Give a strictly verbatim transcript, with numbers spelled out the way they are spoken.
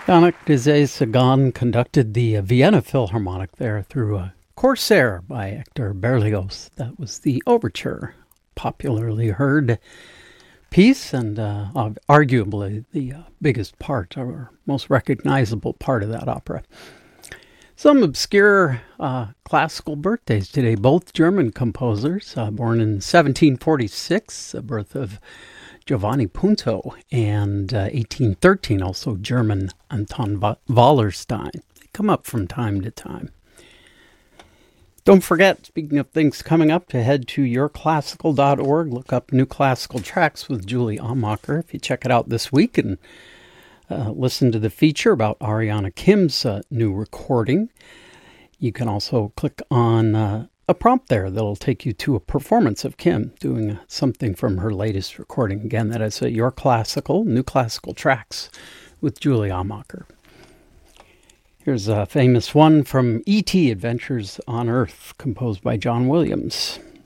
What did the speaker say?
Yannick Nézet-Séguin conducted the Vienna Philharmonic there through a Corsair by Hector Berlioz. That was the overture, popularly heard piece and uh, arguably the uh, biggest part or most recognizable part of that opera. Some obscure uh, classical birthdays today, both German composers, uh, born in seventeen forty-six, the birth of Giovanni Punto, and uh, eighteen thirteen, also German Anton Wallerstein. They come up from time to time. Don't forget, speaking of things coming up, to head to your classical dot org, look up New Classical Tracks with Julie Amacher. If you check it out this week and uh, listen to the feature about Ariana Kim's uh, new recording, you can also click on uh, a prompt there that'll take you to a performance of Kim doing something from her latest recording. Again, that is uh, Your Classical, New Classical Tracks with Julie Amacher. Here's a famous one from E T Adventures on Earth, composed by John Williams.